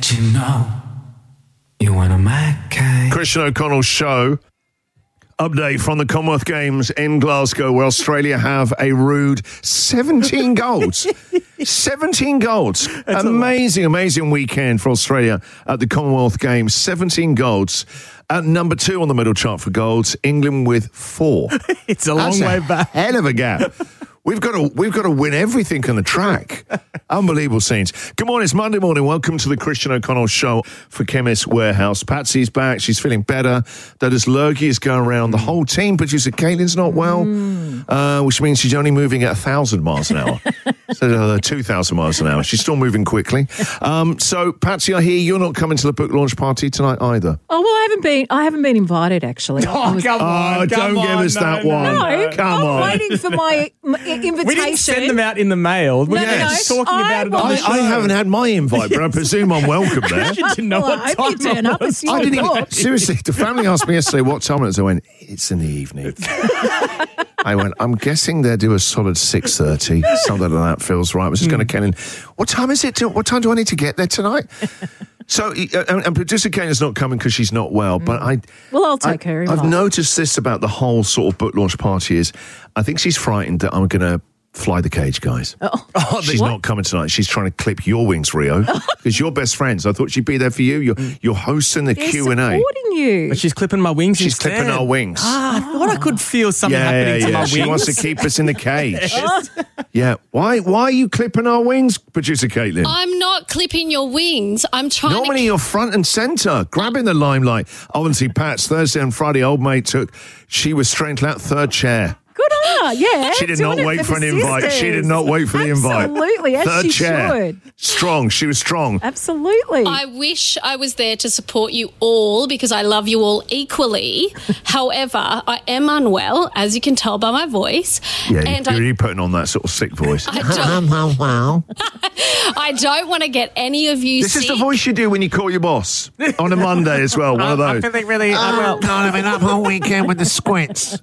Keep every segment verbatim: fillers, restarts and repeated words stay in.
Don't you know you want a Mackay? Christian O'Connell Show. Update from the Commonwealth Games in Glasgow, where Australia have a rude seventeen golds. seventeen golds. That's amazing, amazing weekend for Australia at the Commonwealth Games. seventeen golds. At number two on the middle chart for golds, England with four. It's a long That's way a back. Hell of a gap. We've got to we've got to win everything on the track. Unbelievable scenes. Good morning, it's Monday morning. Welcome to the Christian O'Connell Show for Chemist Warehouse. Patsy's back. She's feeling better. Douglas Lurgy is going around. The whole team. Producer Caitlin's not well, mm. uh, which means she's only moving at one thousand miles an hour. So uh, two thousand miles an hour. She's still moving quickly. Um, so, Patsy, I hear you're not coming to the book launch party tonight either. Oh, well, I haven't been I haven't been invited, actually. Oh, was, come on. Oh, don't come give on, us no, that no, one. No, Come I'm on. waiting for my, my invitation. We didn't send them out in the mail. We're No, no, just no. talking I about it on I, the show. I haven't had my invite, but I presume I'm welcome there. You didn't know Well, what I hope time you turn it up. was. It's your I didn't even, book. seriously, the family asked me yesterday what time it is. I went, it's in the evening. I went, I'm guessing they'll do a solid six thirty. Something like that feels right. I was just going to Ken in, what time is it? To, what time do I need to get there tonight? So, uh, and, and producer Kane's not coming because she's not well, but I... Well, I'll take I, her I've invite. noticed this about the whole sort of book launch party is, I think she's frightened that I'm going to fly the cage, guys. Oh. Oh, she's What? not coming tonight. She's trying to clip your wings, Rio, because you're best friends. I thought she'd be there for you. You're, you're hosting the They're Q and A. supporting you. But she's clipping my wings She's instead. clipping our wings. Ah, I thought I could feel something yeah, happening yeah, to yeah. my She wings. wants to keep us in the cage. Yeah. Why Why are you clipping our wings, producer Caitlin? I'm not clipping your wings. I'm trying Normally to... you're front and centre, grabbing the limelight. Obviously, Pat's Thursday and Friday, old mate took, she was straight out third chair. Good on her, yeah. She did doing not it wait for for an the invite. She sisters. did not wait for the invite. Absolutely, as Third she chair. should. Strong. She was strong. Absolutely. I wish I was there to support you all because I love you all equally. However, I am unwell, as you can tell by my voice. Yeah, and you're I, really putting on that sort of sick voice. I don't, I don't want to get any of you This sick. is the voice you do when you call your boss on a Monday as well. One of I'm those. feeling really unwell. God, I've been up all weekend with the squints.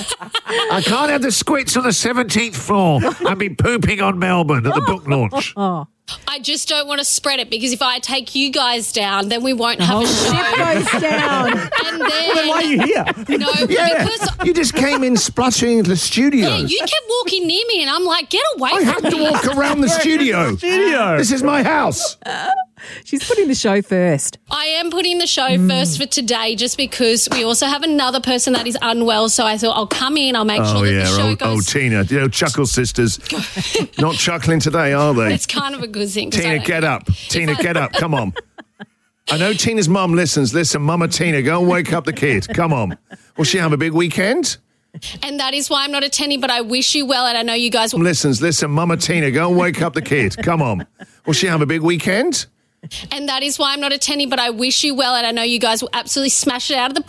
I can't have the squints on the seventeenth floor. I've been pooping on Melbourne at the book launch. oh, I just don't want to spread it because if I take you guys down, then we won't have a show. ship goes down. And then, Then why are you here? No, Yeah, because you just came in spluttering into the studio. yeah, you kept walking near me, and I'm like, get away I from have to me. walk around the studio. Studio. This is my house. She's putting the show first. I am putting the show first for today just because we also have another person that is unwell. So I thought I'll come in, I'll make Oh, sure that yeah. the show Oh, goes. oh, Tina. You know, Chuckle Sisters. Not chuckling today, are they? It's kind of a good thing. 'cause I Tina, don't- get up. Tina, get up. Come on. I know Tina's mum listens. Listen, Mama Tina, go and wake up the kid. Come on. Will she have a big weekend? And that is why I'm not attending, but I wish you well. And I know you guys will. Listens. Listen, Mama Tina, go and wake up the kid. Come on. Will she have a big weekend? And that is why I'm not attending, but I wish you well. And I know you guys will absolutely smash it out of the